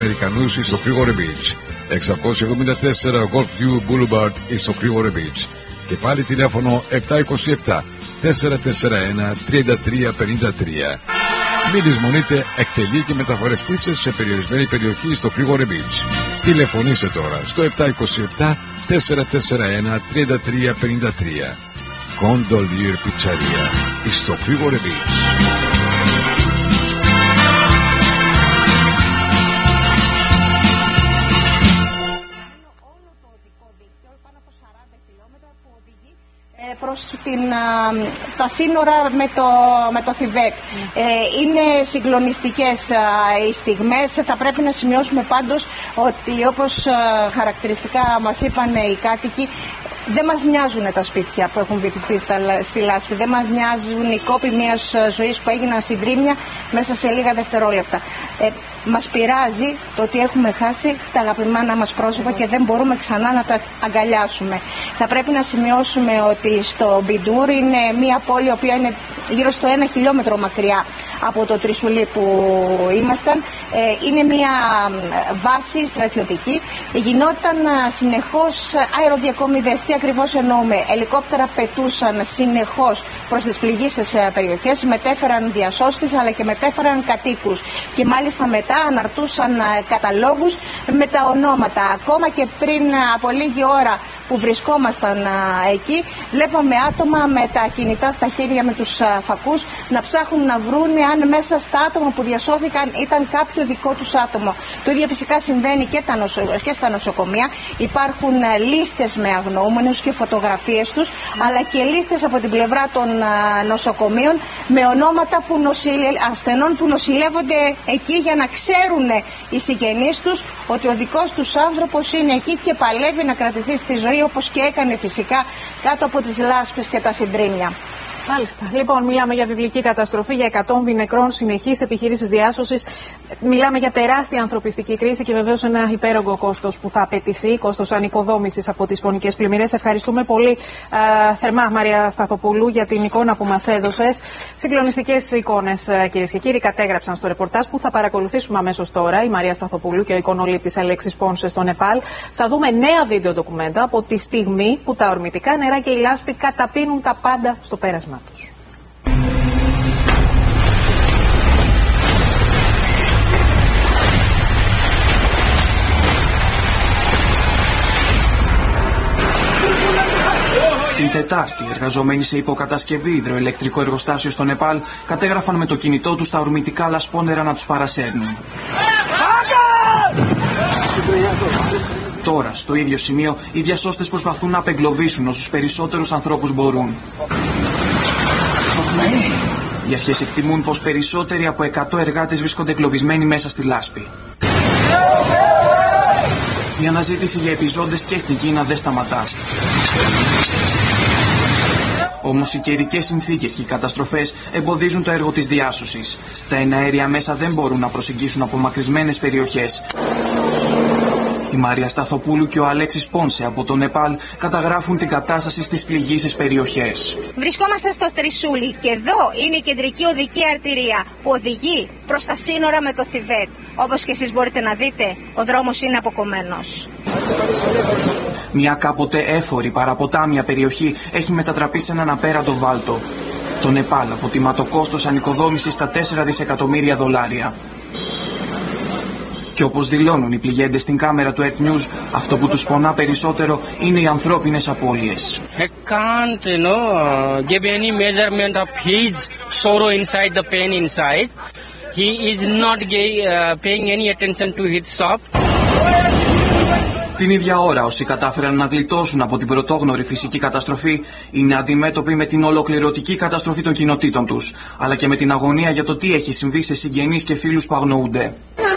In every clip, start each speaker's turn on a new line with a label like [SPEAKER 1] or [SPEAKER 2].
[SPEAKER 1] Αμερικανούς στο Κρήγορε Beach. 674 Golfview Boulevard στο Κρήγορε Beach. Και πάλι τηλέφωνο 727 441 3353. Μην λησμονείτε, εκτελεί και μεταφορές πίτσες σε περιορισμένη περιοχή στο Κρήγορε Beach. Τηλεφωνήστε τώρα στο 727 441 3353. Gondolier Pizzeria στο Κρήγορε Beach.
[SPEAKER 2] Προς τα σύνορα με το Θιβέτ. Είναι συγκλονιστικές οι στιγμές. Θα πρέπει να σημειώσουμε πάντως ότι, όπως χαρακτηριστικά μας είπαν οι κάτοικοι, δεν μας νοιάζουν τα σπίτια που έχουν βυθιστεί στη λάσπη. Δεν μας νοιάζουν οι κόποι μιας ζωής που έγιναν στην Τρίμια μέσα σε λίγα δευτερόλεπτα. Μας πειράζει το ότι έχουμε χάσει τα αγαπημένα μας πρόσωπα και δεν μπορούμε ξανά να τα αγκαλιάσουμε. Θα πρέπει να σημειώσουμε ότι στο Μπιντούρ είναι μια πόλη η οποία είναι γύρω στο 1 χιλιόμετρο μακριά από το Τρισουλί που ήμασταν. Είναι μια βάση στρατιωτική. Γινόταν συνεχώς αεροδιακομιδές. Τι ακριβώς εννοούμε? Ελικόπτερα πετούσαν συνεχώς προς τις πληγείσες περιοχές, μετέφεραν διασώστες αλλά και μετέφεραν κατοίκους. Και μάλιστα μετά αναρτούσαν καταλόγους με τα ονόματα. Ακόμα και πριν από λίγη ώρα που βρισκόμασταν εκεί, βλέπαμε άτομα με τα κινητά στα χέρια, με τους φακούς, να ψάχνουν να βρούνε αν μέσα στα άτομα που διασώθηκαν ήταν κάποιο δικό τους άτομο. Το ίδιο φυσικά συμβαίνει και στα νοσοκομεία. Υπάρχουν λίστες με αγνοούμενους και φωτογραφίες τους, αλλά και λίστες από την πλευρά των νοσοκομείων με ονόματα ασθενών που νοσηλεύονται εκεί, για να ξέρουν οι συγγενείς τους ότι ο δικός τους άνθρωπος είναι εκεί και παλεύει να κρατηθεί στη ζωή, όπως και έκανε φυσικά κάτω από τις λάσπες και τα συντρίμια.
[SPEAKER 3] Μάλιστα. Λοιπόν, μιλάμε για βιβλική καταστροφή, για εκατόμβοι νεκρών, συνεχείς επιχειρήσεις διάσωσης. Μιλάμε για τεράστια ανθρωπιστική κρίση και βεβαίως ένα υπέρογκο κόστος που θα απαιτηθεί, κόστος ανοικοδόμησης από τις φωνικές πλημμύρες. Ευχαριστούμε πολύ θερμά, Μαρία Σταθοπούλου, για την εικόνα που μας έδωσες. Συγκλονιστικές εικόνες, κυρίες και κύριοι, κατέγραψαν στο ρεπορτάζ που θα παρακολουθήσουμε αμέσως τώρα η Μαρία Σταθοπούλου και ο εικονολήπτης Αλέξης Πόνσε στο Νεπάλ. Θα δούμε νέα βίντεο ντοκουμέντα από τη στιγμή που τα ορμητικά νερά και η λάσπη καταπίνουν τα πάντα στο πέρασμα τους.
[SPEAKER 4] Την Τετάρτη, εργαζομένοι σε υποκατασκευή υδροελεκτρικό εργοστάσιο στο Νεπάλ κατέγραφαν με το κινητό τους τα ορμητικά λασπόνερα να τους παρασέρνουν. Τώρα, στο ίδιο σημείο, οι διασώστες προσπαθούν να απεγκλωβίσουν όσους περισσότερους ανθρώπους μπορούν. Οι αρχές εκτιμούν πως περισσότεροι από 100 εργάτες βρίσκονται εγκλωβισμένοι μέσα στη λάσπη. Η αναζήτηση για επιζώντες και στην Κίνα δεν σταματά. Όμως οι καιρικές συνθήκες και οι καταστροφές εμποδίζουν το έργο της διάσωσης. Τα εναέρια μέσα δεν μπορούν να προσεγγίσουν απομακρυσμένες περιοχές. Η Μαρία Σταθοπούλου και ο Αλέξης Πόνσε από το Νεπάλ καταγράφουν την κατάσταση στις πληγείσες περιοχές.
[SPEAKER 2] Βρισκόμαστε στο Τρισούλι και εδώ είναι η κεντρική οδική αρτηρία που οδηγεί προς τα σύνορα με το Θιβέτ. Όπως και εσείς μπορείτε να δείτε, ο δρόμος είναι αποκομμένος.
[SPEAKER 4] Μια κάποτε έφορη παραποτάμια περιοχή έχει μετατραπεί σε έναν απέραντο βάλτο. Το Νεπάλ αποτιμά το κόστος ανοικοδόμησης στα 4 δισεκατομμύρια δολάρια. Και όπως δηλώνουν οι πληγέντες στην κάμερα του Earth News, αυτό που τους πονά περισσότερο είναι οι ανθρώπινες απώλειες.
[SPEAKER 5] I can't, give any measurement of his sorrow inside, the pain inside. He is not paying any attention to his shop.
[SPEAKER 4] Την ίδια ώρα, όσοι κατάφεραν να γλιτώσουν από την πρωτόγνωρη φυσική καταστροφή είναι αντιμέτωποι με την ολοκληρωτική καταστροφή των κοινοτήτων τους, αλλά και με την αγωνία για το τι έχει συμβεί σε συγγενείς και φίλους που αγνοούνται.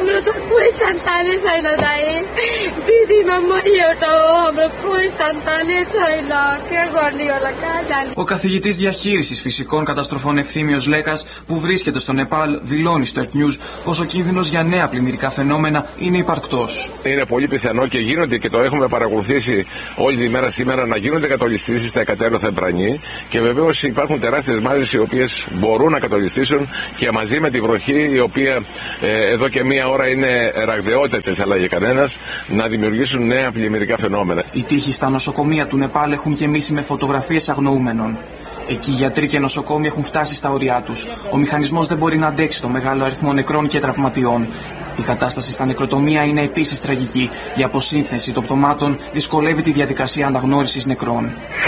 [SPEAKER 4] Ο καθηγητής διαχείρισης φυσικών καταστροφών Ευθύμιος Λέκας, που βρίσκεται στο Νεπάλ, δηλώνει στο Earth News πως ο κίνδυνος για νέα πλημμυρικά φαινόμενα είναι υπαρκτός.
[SPEAKER 6] Είναι πολύ πιθανό και γίνονται, και το έχουμε παρακολουθήσει όλη τη μέρα σήμερα, να γίνονται κατολιστήσεις στα εκατέρωθα Εμπρανή, και βεβαίως υπάρχουν τεράστιες μάζες οι οποίες μπορούν να κατολιστήσουν, και μαζί με τη βροχή η οποία εδώ και μία ώρα είναι ραγδαιότητα, θα έλεγε κανένας, να δημιουργήσουν νέα πλημμυρικά φαινόμενα.
[SPEAKER 4] Οι τοίχοι στα νοσοκομεία του Νεπάλ έχουν γεμίσει με φωτογραφίες αγνοούμενων. Εκεί οι γιατροί και νοσοκόμοι έχουν φτάσει στα όρια τους. Ο μηχανισμός δεν μπορεί να αντέξει το μεγάλο αριθμό νεκρών και τραυματιών. Η κατάσταση στα νεκροτομεία είναι επίσης τραγική. Η αποσύνθεση των πτωμάτων δυσκολεύει τη διαδικασία αναγνώρισης νεκρών.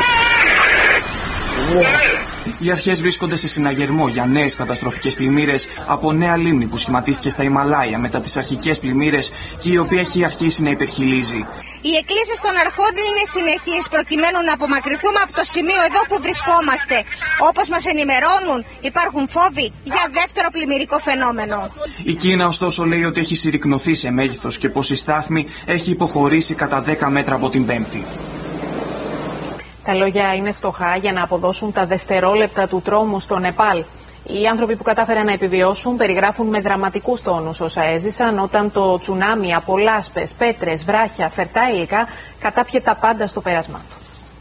[SPEAKER 4] Οι αρχές βρίσκονται σε συναγερμό για νέες καταστροφικές πλημμύρες από νέα λίμνη που σχηματίστηκε στα Ιμαλάια μετά τις αρχικές πλημμύρες και η οποία έχει αρχίσει να υπερχειλίζει.
[SPEAKER 2] Οι εκκλήσεις των αρχών είναι συνεχείς προκειμένου να απομακρυνθούμε από το σημείο εδώ που βρισκόμαστε. Όπως μας ενημερώνουν, υπάρχουν φόβοι για δεύτερο πλημμυρικό φαινόμενο.
[SPEAKER 4] Η Κίνα ωστόσο λέει ότι έχει συρρικνωθεί σε μέγεθος και πως η στάθμη έχει υποχωρήσει κατά 10 μέτρα από την Πέμπτη.
[SPEAKER 3] Τα λόγια είναι φτωχά για να αποδώσουν τα δευτερόλεπτα του τρόμου στο Νεπάλ. Οι άνθρωποι που κατάφεραν να επιβιώσουν περιγράφουν με δραματικούς τόνους όσα έζησαν όταν το τσουνάμι από λάσπες, πέτρες, βράχια, φερτά υλικά κατάπιε τα πάντα στο πέρασμά του.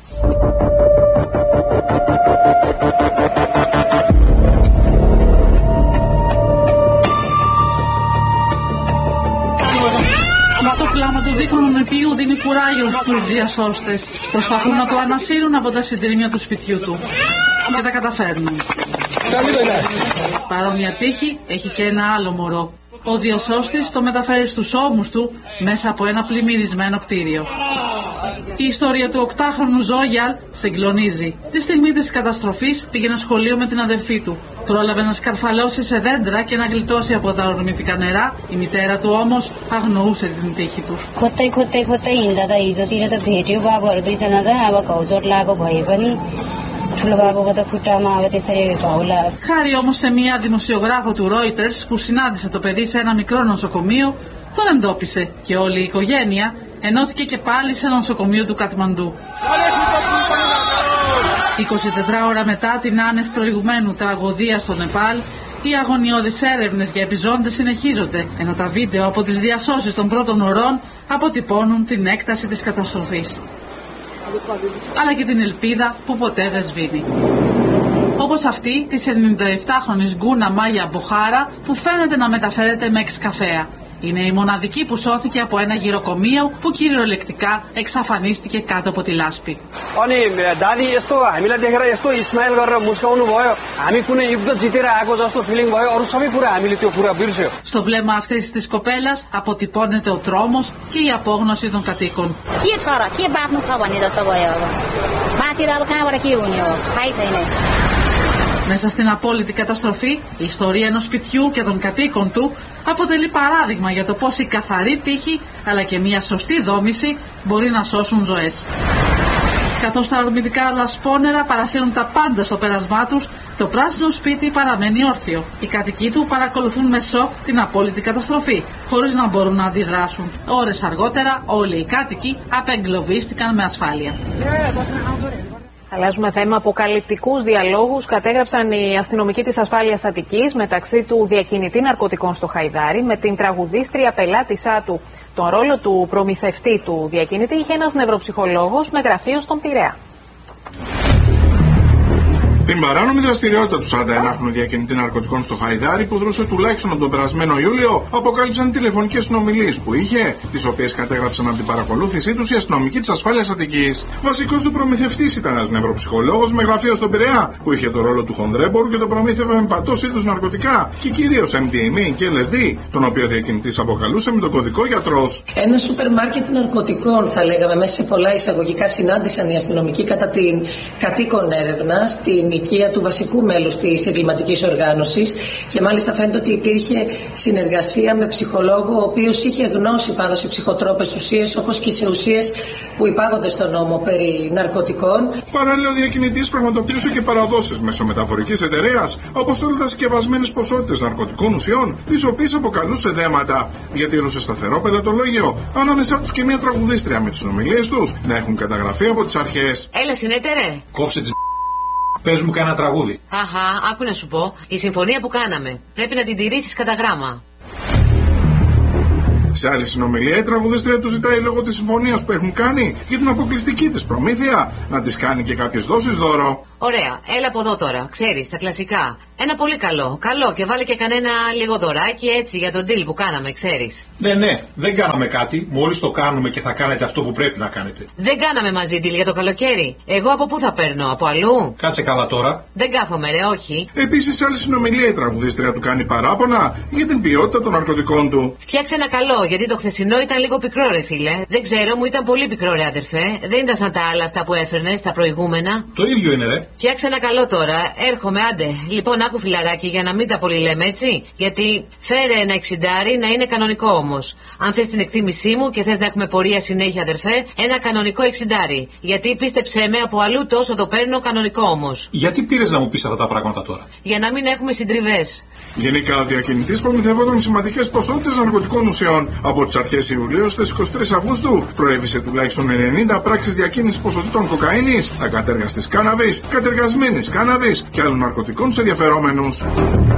[SPEAKER 7] Το κλάμα του δείχνου νεπίου δίνει κουράγιο στους διασώστες. Προσπαθούν να το ανασύρουν από τα συντρίμμια του σπιτιού του. Και τα καταφέρνουν. Παρόμοια τύχη έχει και ένα άλλο μωρό. Ο διασώστης το μεταφέρει στους ώμους του μέσα από ένα πλημμυρισμένο κτίριο. Η ιστορία του 8χρονου Ζόγιαλ συγκλονίζει. Τη στιγμή της καταστροφής πήγαινε σχολείο με την αδερφή του. Πρόλαβε να σκαρφαλώσει σε δέντρα και να γλιτώσει από τα ορμητικά νερά. Η μητέρα του όμως αγνοούσε την τύχη τους. Χάρη όμως σε μία δημοσιογράφο του Reuters που συνάντησε το παιδί σε ένα μικρό νοσοκομείο, τον εντόπισε και όλη η οικογένεια ενώθηκε και πάλι σε ένα νοσοκομείο του Κατμαντού. 24 ώρα μετά την άνευ προηγουμένου τραγωδία στο Νεπάλ, οι αγωνιώδεις έρευνες για επιζώντες συνεχίζονται, ενώ τα βίντεο από τις διασώσεις των πρώτων ωρών αποτυπώνουν την έκταση της καταστροφής. Αλλά και την ελπίδα που ποτέ δεν σβήνει. Όπως αυτή της 97χρονης Γκούνα Μάγια Μποχάρα που φαίνεται να μεταφέρεται με εξκαφέα. Είναι η μοναδική που σώθηκε από ένα γυροκομείο που κυριολεκτικά εξαφανίστηκε κάτω από τη λάσπη. Στο βλέμμα αυτής της κοπέλας αποτυπώνεται ο τρόμος και η απόγνωση των κατοίκων. Μέσα στην απόλυτη καταστροφή, η ιστορία ενός σπιτιού και των κατοίκων του αποτελεί παράδειγμα για το πώς η καθαρή τύχη αλλά και μια σωστή δόμηση μπορεί να σώσουν ζωές. Καθώς τα ορμητικά λασπόνερα παρασύρουν τα πάντα στο πέρασμά τους, το πράσινο σπίτι παραμένει όρθιο. Οι κατοικοί του παρακολουθούν με σοκ την απόλυτη καταστροφή, χωρίς να μπορούν να αντιδράσουν. Ώρες αργότερα, όλοι οι κάτοικοι απεγκλωβίστηκαν με ασφάλεια.
[SPEAKER 3] Αλλάζουμε θέμα. Αποκαλυπτικούς διαλόγους κατέγραψαν οι αστυνομικοί της ασφάλειας Αττικής μεταξύ του διακινητή ναρκωτικών στο Χαϊδάρι με την τραγουδίστρια πελάτησά του. Τον ρόλο του προμηθευτή του διακινητή είχε ένας νευροψυχολόγος με γραφείο στον Πειραιά.
[SPEAKER 8] Την παράνομη δραστηριότητα του 41χρονου διακινητή ναρκωτικών στο Χαϊδάρι, που δρούσε τουλάχιστον από τον περασμένο Ιούλιο, αποκάλυψαν τηλεφωνικές συνομιλίες που είχε, τις οποίες κατέγραψαν από την παρακολούθησή τους οι αστυνομικοί της ασφάλειας Αττικής. Βασικός του προμηθευτής ήταν ένας νευροψυχολόγος με γραφείο στον Πειραιά, που είχε το ρόλο του χονδρέμπορου και το προμήθευε με παντός είδους ναρκωτικά και κυρίως MDMA και LSD, τον οποίο διακινητής αποκαλούσε με τον κωδικό γιατρός.
[SPEAKER 9] Ένα σούπερ μάρκετ ναρκωτικών, θα λέγαμε, μέσα σε πολλά εισαγωγικά συνάντησαν οι αστυνομικοί κατά την κατοίκον έρευνα στην οικία του βασικού μέλους της εγκληματικής οργάνωσης και μάλιστα φαίνεται ότι υπήρχε συνεργασία με ψυχολόγο ο οποίος είχε γνώση πάνω σε ψυχοτρόπες ουσίες όπως και σε ουσίες που υπάγονται στον νόμο περί ναρκωτικών.
[SPEAKER 8] Παράλληλα, ο διακινητής πραγματοποιούσε και παραδόσεις μέσω μεταφορικής εταιρείας, αποστέλλοντας συσκευασμένες ποσότητες ναρκωτικών ουσιών, τις οποίες αποκαλούσε δέματα. Διατηρούσε σταθερό πελατολόγιο, ανάμεσά τους και μια τραγουδίστρια με τις συνομιλίες τους να έχουν καταγραφεί από τις αρχές.
[SPEAKER 10] Έλα, συνέτερε.
[SPEAKER 11] Κόψε τις πες μου κάνα τραγούδι.
[SPEAKER 10] Αχα, άκου να σου πω. Η συμφωνία που κάναμε πρέπει να την τηρήσεις κατά γράμμα.
[SPEAKER 8] Σε άλλη συνομιλία, η τραγουδίστρια του ζητάει λόγω της συμφωνίας που έχουν κάνει για την αποκλειστική της προμήθεια να της κάνει και κάποιες δόσεις δώρο.
[SPEAKER 10] Ωραία, έλα από εδώ τώρα. Ξέρεις, τα κλασικά. Ένα πολύ καλό. Καλό και βάλε και κανένα λίγο δωράκι έτσι για τον deal που κάναμε, ξέρεις.
[SPEAKER 11] Ναι, δεν κάναμε κάτι. Μόλις το κάνουμε και θα κάνετε αυτό που πρέπει να κάνετε.
[SPEAKER 10] Δεν κάναμε μαζί deal για το καλοκαίρι. Εγώ από πού θα παίρνω, από αλλού?
[SPEAKER 11] Κάτσε καλά τώρα.
[SPEAKER 10] Δεν κάθομαι, ρε, όχι.
[SPEAKER 8] Επίσης, σε άλλη συνομιλία η τραγουδίστρια του κάνει παράπονα για την ποιότητα των ναρκωτικών του.
[SPEAKER 10] Φτιάξε ένα καλό, γιατί το χθεσινό ήταν λίγο πικρό, ρε φίλε. Δεν ξέρω, μου ήταν πολύ πικρό, ρε αδερφέ. Δεν ήταν σαν τα άλλα αυτά που έφερνες, τα προηγούμενα.
[SPEAKER 11] Το ίδιο είναι, ρε.
[SPEAKER 10] Φτιάξε ένα καλό τώρα. Έρχομαι, άντε. Λοιπόν, άκου φιλαράκι, για να μην τα πολύ λέμε, έτσι. Γιατί φέρε ένα 60 να είναι κανονικό όμως. Αν θες την εκτίμησή μου και θες να έχουμε πορεία συνέχεια, αδερφέ, ένα κανονικό 60. Γιατί πίστεψέ με, από αλλού τόσο το παίρνω κανονικό όμως.
[SPEAKER 11] Γιατί πήρες να μου πεις αυτά τα πράγματα τώρα?
[SPEAKER 10] Για να μην έχουμε συντριβές.
[SPEAKER 8] Γενικά, ο διακινητής προμηθευόταν σημαντικές ποσότητες ναρκωτικών ουσιών. Από τις αρχές Ιουλίου στις 23 Αυγούστου προέβησε τουλάχιστον 90 πράξεις διακίνησης ποσοτήτων κοκαίνης, ακατέργαστης κάναβης, κατεργασμένης κάναβης και άλλων ναρκωτικών σε ενδιαφερόμενους.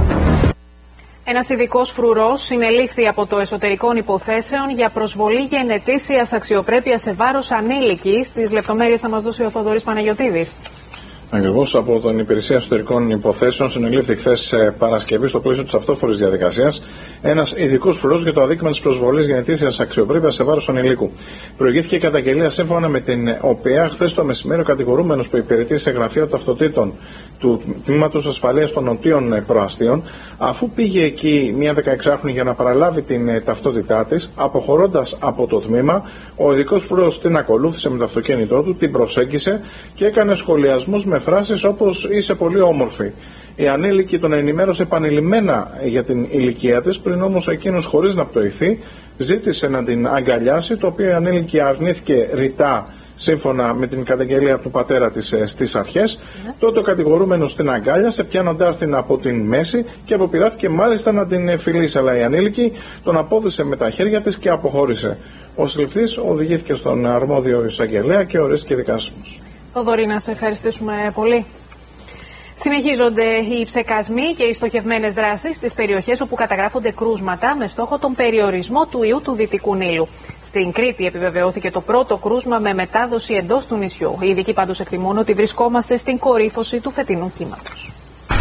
[SPEAKER 3] Ένας ειδικός φρουρός συνελήφθη από το Εσωτερικών Υποθέσεων για προσβολή γενετήσιας αξιοπρέπειας σε βάρος ανήλικης. Τις λεπτομέρειες θα μας δώσει ο Θοδωρής Παναγιωτίδης.
[SPEAKER 12] Ακριβώς, από την Υπηρεσία Εσωτερικών Υποθέσεων συνελήφθη χθες Παρασκευή στο πλαίσιο της αυτόφορης διαδικασίας ένας ειδικός φρουρός για το αδίκημα της προσβολής γενετήσιας αξιοπρέπειας σε βάρος ανηλίκου. Προηγήθηκε η καταγγελία σύμφωνα με την οποία χθες το μεσημέρι ο κατηγορούμενος που υπηρετεί σε γραφείο ταυτοτήτων του Τμήματος Ασφαλείας των Νοτίων Προαστίων, αφού πήγε εκεί μια 16χρονη για να παραλάβει την ταυτότητά της, αποχωρώντας από το τμήμα, ο ειδικός φρουρός την ακολούθησε με το αυτοκίνητό του, την προσέγγισε και έκανε σχολιασμούς με φράσεις όπως «είσαι πολύ όμορφη». Η ανήλικη τον ενημέρωσε επανειλημμένα για την ηλικία της, πριν όμως εκείνος, χωρίς να πτωηθεί, ζήτησε να την αγκαλιάσει, το οποίο η ανήλικη αρνήθηκε ρητά σύμφωνα με την καταγγελία του πατέρα της στις αρχές. Τότε ο κατηγορούμενος την αγκάλιασε, πιάνοντάς την από την μέση και αποπειράθηκε μάλιστα να την φιλήσει, αλλά η ανήλικη τον απόδεισε με τα χέρια της και αποχώρησε. Ο συλληφθής οδηγήθηκε στον αρμόδιο εισαγγελέα και ορίστηκε δικάσιμος.
[SPEAKER 3] Θοδωρή, να σε ευχαριστήσουμε πολύ. Συνεχίζονται οι ψεκασμοί και οι στοχευμένες δράσεις στις περιοχές όπου καταγράφονται κρούσματα με στόχο τον περιορισμό του ιού του Δυτικού Νείλου. Στην Κρήτη επιβεβαιώθηκε το πρώτο κρούσμα με μετάδοση εντός του νησιού. Οι ειδικοί πάντως εκτιμούν ότι βρισκόμαστε στην κορύφωση του φετινού κύματος.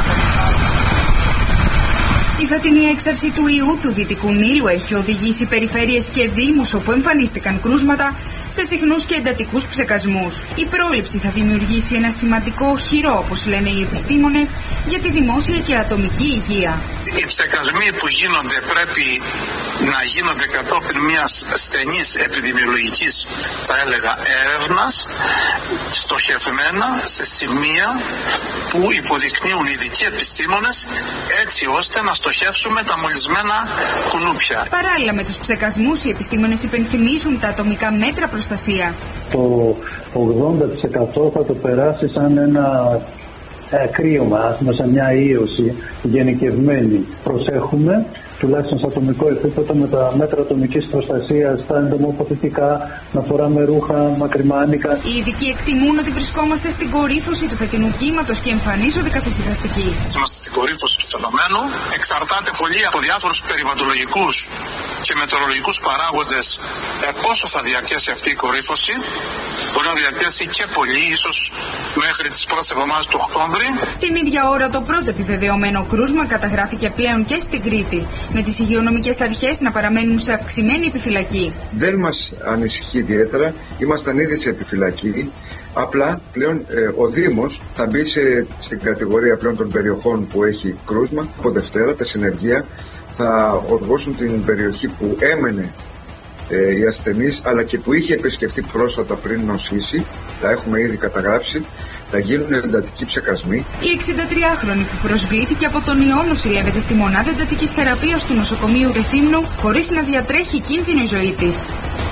[SPEAKER 13] Η φετινή έξαρση του ιού του Δυτικού Νείλου έχει οδηγήσει περιφέρειες και δήμους όπου εμφανίστηκαν κρούσματα σε συχνούς και εντατικούς ψεκασμούς. Η πρόληψη θα δημιουργήσει ένα σημαντικό οχυρό, όπως λένε οι επιστήμονες, για τη δημόσια και ατομική υγεία.
[SPEAKER 14] Οι ψεκασμοί που γίνονται πρέπει να γίνονται κατόπιν μιας στενής επιδημιολογικής, θα έλεγα, έρευνας, στοχευμένα σε σημεία που υποδεικνύουν οι ειδικοί επιστήμονες, έτσι ώστε να στοχεύσουμε τα μολυσμένα κουνούπια.
[SPEAKER 13] Παράλληλα με τους ψεκασμούς, οι επιστήμονες υπενθυμίζουν τα ατομικά μέτρα προστασίας.
[SPEAKER 15] Το 80% θα το περάσει σαν ένα κρύωμα, σαν μια ίωση γενικευμένη. Προσέχουμε, τουλάχιστον σε ατομικό επίπεδο, με τα μέτρα ατομικής προστασίας, τα εντομοποθητικά, να φοράμε ρούχα μακριμάνικα.
[SPEAKER 13] Οι ειδικοί εκτιμούν ότι βρισκόμαστε στην κορύφωση του φετινού κύματος και εμφανίζονται καθησυχαστικοί.
[SPEAKER 14] Είμαστε στην κορύφωση του φαινομένου. Εξαρτάται πολύ από διάφορους περιβαλλοντολογικούς και μετεωρολογικούς παράγοντες πόσο θα διαρκέσει αυτή η κορύφωση. Μπορεί να διαρκέσει και πολύ, ίσως μέχρι τις πρώτες εβδομάδες του Οκτώβρη.
[SPEAKER 13] Την ίδια ώρα το πρώτο επιβεβαιωμένο κρούσμα καταγράφηκε πλέον και στην Κρήτη, με τις υγειονομικές αρχές να παραμένουν σε αυξημένη επιφυλακή.
[SPEAKER 16] Δεν μας ανησυχεί ιδιαίτερα, ήμασταν ήδη σε επιφυλακή. Απλά πλέον ο Δήμος θα μπει στην κατηγορία πλέον των περιοχών που έχει κρούσμα. Από Δευτέρα τα συνεργεία θα οδηγήσουν την περιοχή που έμενε η ασθενής, αλλά και που είχε επισκεφτεί πρόσφατα πριν νοσήσει. Τα έχουμε ήδη καταγράψει. Θα γίνουν εντατικοί ψεκασμοί.
[SPEAKER 13] Η 63χρονη που προσβλήθηκε από τον ιό νοσηλεύεται στη μονάδα εντατικής θεραπείας του νοσοκομείου Ρεθύμνου, χωρίς να διατρέχει κίνδυνο η ζωή της.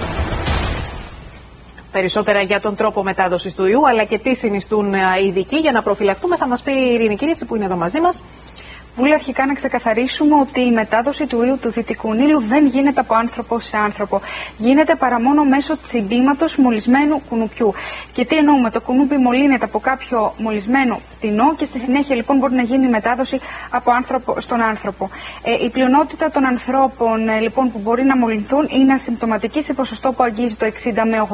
[SPEAKER 3] Περισσότερα για τον τρόπο μετάδοσης του ιού, αλλά και τι συνιστούν οι ειδικοί για να προφυλακτούμε, θα μας πει η Ειρήνη Κυρίτσι, που είναι εδώ μαζί μας.
[SPEAKER 13] Βούλη, αρχικά να ξεκαθαρίσουμε ότι η μετάδοση του ιού του Δυτικού Νείλου δεν γίνεται από άνθρωπο σε άνθρωπο. Γίνεται παρά μόνο μέσω τσιμπήματος μολυσμένου κουνουπιού. Και τι εννοούμε, το κουνούπι μολύνεται από κάποιο μολυσμένο πτηνό και στη συνέχεια λοιπόν μπορεί να γίνει η μετάδοση από άνθρωπο στον άνθρωπο. Η πλειονότητα των ανθρώπων λοιπόν που μπορεί να μολυνθούν είναι ασυμπτωματικοί σε ποσοστό που αγγίζει το 60 με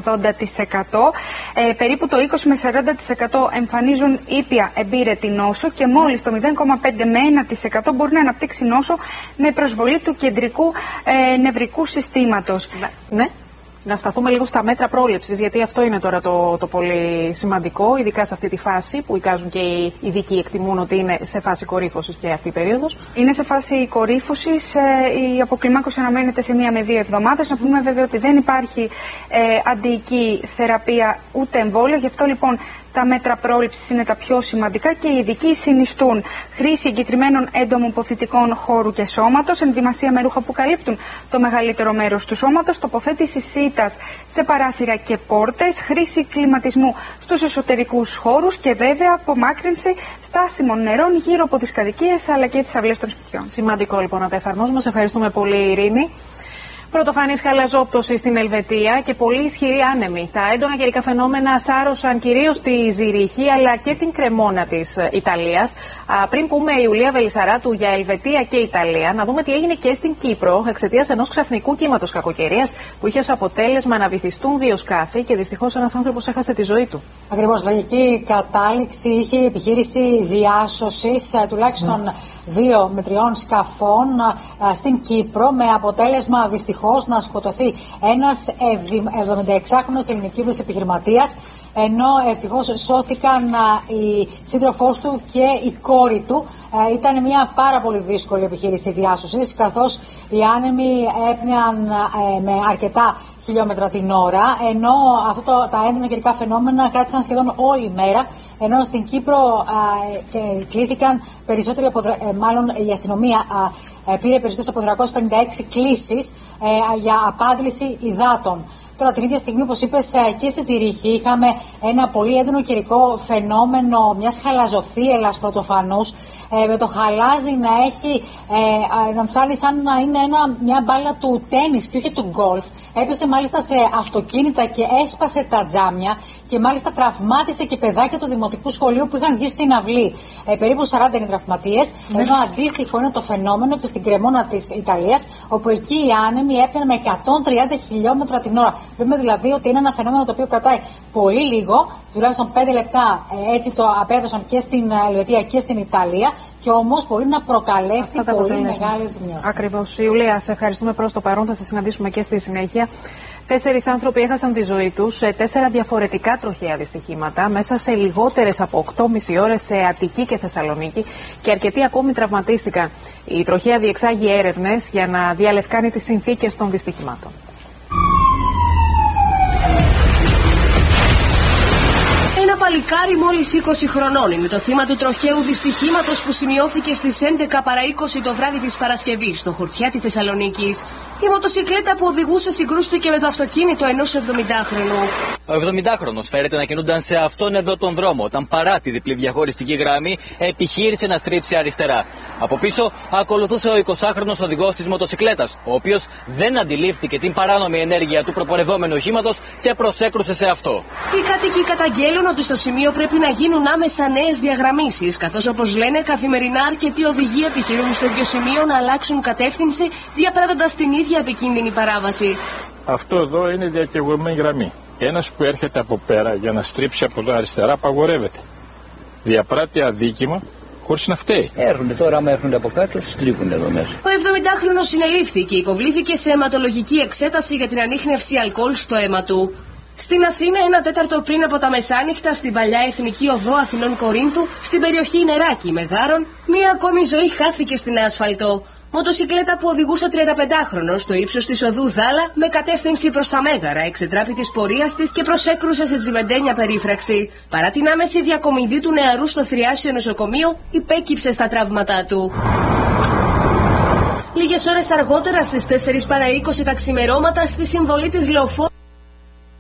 [SPEAKER 13] 80%. Περίπου το 20 με 40% εμφανίζουν ήπια εμπήρετη νόσο και μόλις το 0,5 με 1% μπορεί να αναπτύξει νόσο με προσβολή του κεντρικού νευρικού συστήματος.
[SPEAKER 3] Ναι. Να σταθούμε λίγο στα μέτρα πρόληψης, γιατί αυτό είναι τώρα το πολύ σημαντικό, ειδικά σε αυτή τη φάση που εικάζουν και οι ειδικοί εκτιμούν ότι είναι σε φάση κορύφωσης πια αυτή η περίοδος.
[SPEAKER 13] Είναι σε φάση κορύφωσης, η αποκλιμάκωση αναμένεται σε 1 με 2 εβδομάδες. Να πούμε βέβαια ότι δεν υπάρχει αντιοική θεραπεία ούτε εμβόλιο, γι' αυτό λοιπόν τα μέτρα πρόληψης είναι τα πιο σημαντικά και οι ειδικοί συνιστούν χρήση εγκεκριμένων έντομο-υποθητικών χώρου και σώματος, ενδυμασία με ρούχα που καλύπτουν το μεγαλύτερο μέρος του σώματος, τοποθέτηση σίτας σε παράθυρα και πόρτες, χρήση κλιματισμού στους εσωτερικούς χώρους και βέβαια απομάκρυνση στάσιμων νερών γύρω από τις κατοικίες αλλά και τις αυλές των σπιτιών.
[SPEAKER 3] Σημαντικό λοιπόν να τα εφαρμόζουμε. Σε ευχαριστούμε πολύ, Ειρήνη. Πρωτοφανής χαλαζόπτωση στην Ελβετία και πολύ ισχυρή άνεμη. Τα έντονα καιρικά φαινόμενα σάρωσαν κυρίως τη Ζηρίχη αλλά και την Κρεμόνα της Ιταλίας. Πριν πούμε, Ιουλία Βελισσαράτου, για Ελβετία και Ιταλία, να δούμε τι έγινε και στην Κύπρο εξαιτίας ενός ξαφνικού κύματος κακοκαιρίας που είχε ως αποτέλεσμα να βυθιστούν 2 σκάφη και δυστυχώς ένας άνθρωπος έχασε τη ζωή του.
[SPEAKER 17] Ακριβώς, τραγική κατάληξη είχε η επιχείρηση διάσωσης τουλάχιστον 2 με 3 σκαφών στην Κύπρο, με αποτέλεσμα δυστυχώς να σκοτωθεί ένας 76χρονος ελληνικής επιχειρηματίας, ενώ ευτυχώς σώθηκαν η σύντροφός του και η κόρη του. Ήταν μια πάρα πολύ δύσκολη επιχείρηση διάσωσης, καθώς οι άνεμοι έπνεαν με αρκετά χιλιόμετρα την ώρα, ενώ τα έντονα καιρικά φαινόμενα κράτησαν σχεδόν όλη μέρα, ενώ στην Κύπρο κλήθηκαν περισσότεροι μάλλον η αστυνομία πήρε περισσότερες από 356 κλήσεις για απάντηση υδάτων. Τώρα, την ίδια στιγμή, όπως είπες, και στη Ζηρίχη είχαμε ένα πολύ έντονο καιρικό φαινόμενο μιας χαλαζοθύελλας πρωτοφανούς, με το χαλάζι να φτάνει σαν να είναι μια μπάλα του τένις και όχι του γκολφ. Έπεσε μάλιστα σε αυτοκίνητα και έσπασε τα τζάμια και μάλιστα τραυμάτισε και παιδάκια του δημοτικού σχολείου που είχαν βγει στην αυλή. Περίπου 40 είναι τραυματίες, ενώ αντίστοιχο είναι το φαινόμενο και στην Κρεμόνα της Ιταλίας, όπου εκεί οι άνεμοι έπαιρναν με 130 χιλιόμετρα την ώρα. Βλέπουμε δηλαδή ότι είναι ένα φαινόμενο το οποίο κρατάει πολύ λίγο, τουλάχιστον 5 λεπτά, έτσι το απέδωσαν και στην Ελβετία και στην Ιταλία, και όμως μπορεί να προκαλέσει πολύ μεγάλες ζημιές.
[SPEAKER 3] Ακριβώς. Ιουλία, σε ευχαριστούμε προς το παρόν, θα σε συναντήσουμε και στη συνέχεια. 4 άνθρωποι έχασαν τη ζωή τους σε 4 διαφορετικά τροχαία δυστυχήματα μέσα σε λιγότερες από 8,5 ώρες σε Αττική και Θεσσαλονίκη και αρκετοί ακόμη τραυματίστηκαν. Η τροχαία διεξάγει έρευνες για να διαλευκάνει τις συνθήκες των δυστυχημάτων.
[SPEAKER 18] Ένα παλικάρι μόλις 20 χρονών είναι το θύμα του τροχαίου δυστυχήματος που σημειώθηκε στις 11 παρά 20 το βράδυ της Παρασκευής στο χορτιά της Θεσσαλονίκης. Η μοτοσικλέτα που οδηγούσε συγκρούστηκε με το αυτοκίνητο ενός 70χρονου.
[SPEAKER 19] Ο 70χρονος φέρεται να κινούνταν σε αυτόν εδώ τον δρόμο όταν, παρά τη διπλή διαχωριστική γραμμή, επιχείρησε να στρίψει αριστερά. Από πίσω ακολουθούσε ο 20χρονος οδηγός της μοτοσικλέτας, ο οποίος δεν αντιλήφθηκε την παράνομη ενέργεια του προπορευόμενου οχήματος και προσέκρουσε σε αυτό.
[SPEAKER 18] Οι κάτοικοι καταγγέλουν ότι στο σημείο πρέπει να γίνουν άμεσα νέες διαγραμμίσεις, καθώς, όπως λένε, καθημερινά αρκετοί οδηγοί επιχειρούν στο ίδιο σημείο να αλλάξουν κατεύθυνση, διαπράττοντας την ίδια επικίνδυνη παράβαση.
[SPEAKER 20] Αυτό εδώ είναι διακεκομένη γραμμή. Ένας που έρχεται από πέρα για να στρίψει από το αριστερά απαγορεύεται. Διαπράττει αδίκημα χωρίς να φταίει.
[SPEAKER 21] Έρχονται τώρα, άμα έρχονται από κάτω, στρίβουν εδώ μέσα.
[SPEAKER 18] Ο 70χρονος συνελήφθη και υποβλήθηκε σε αιματολογική εξέταση για την ανίχνευση αλκοόλ στο αίμα του. Στην Αθήνα, 1/4 πριν από τα μεσάνυχτα, στην παλιά Εθνική Οδό Αθηνών Κορίνθου, στην περιοχή Νεράκη Μεγάρων, μία ακόμη ζωή χάθηκε στην άσφαλτο. Μοτοσικλέτα που οδηγούσε 35χρονος στο ύψος της οδού Δάλα με κατεύθυνση προς τα Μέγαρα εξετράπη της πορείας της και προσέκρουσε σε τσιμεντένια περίφραξη. Παρά την άμεση διακομιδή του νεαρού στο θριάσιο νοσοκομείο, υπέκυψε στα τραύματά του. Λίγες ώρες αργότερα, στις 4 παρά 20 τα ξημερώματα, στη συμβολή της Λεωφόρου